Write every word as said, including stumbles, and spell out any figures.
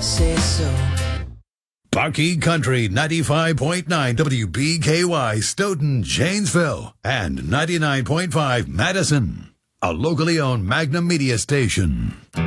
say so. Bucky Country ninety-five point nine W B K Y, Stoughton, Janesville, and ninety-nine point five Madison, a locally owned Magnum media station.